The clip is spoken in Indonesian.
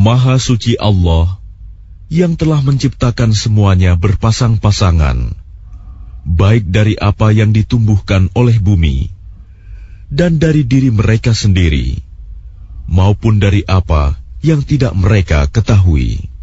Maha suci Allah yang telah menciptakan semuanya berpasang-pasangan, baik dari apa yang ditumbuhkan oleh bumi dan dari diri mereka sendiri, maupun dari apa yang tidak mereka ketahui.